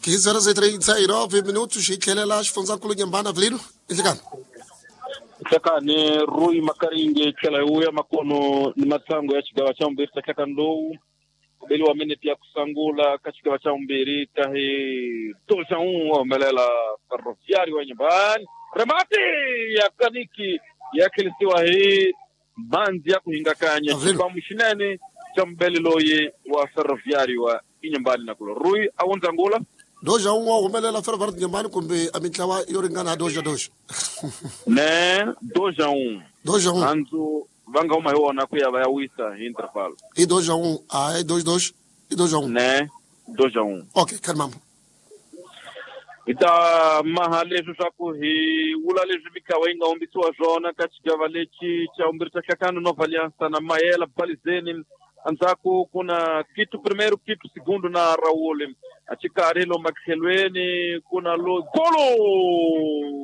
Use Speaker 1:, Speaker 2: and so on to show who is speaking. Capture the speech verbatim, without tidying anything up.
Speaker 1: quinze horas e trinta e nove minutos e que ela fonza kulu nyambana vlino ilikana
Speaker 2: Chaka ni Rui Makaringe kela uya makono ni matango ya chigawa cha mbiri chaka ndou beli wa minute ya kusangula kachigawa cha mbiri tahi tosha unwa melela ferroviari wa nyambani remati ya kaniki ya kilisiwa hii banzi ya kuhingakanya chiba mshineni cha mbeli loye wa ferroviari wa nyambani na kulo Rui awonza ngula
Speaker 1: doja unwa umelela ferroviari nyambani kumbe amitlawa yoringana doja doja
Speaker 2: ne doja un
Speaker 1: doja un
Speaker 2: anzu vanga uma eu na kuya vai wisa interval
Speaker 1: e doja un ai dois dois e doja un
Speaker 2: ne doja un
Speaker 1: okay kalmam
Speaker 2: ita mahalejo jaku hi ula lejo bikawenga ombitwa zona katika valechi cha umbirta kakano nova aliança na maela balizeni anzako kuna kitu primeiro kitu segundo na Raul achika arelo makhelweni kuna lo golo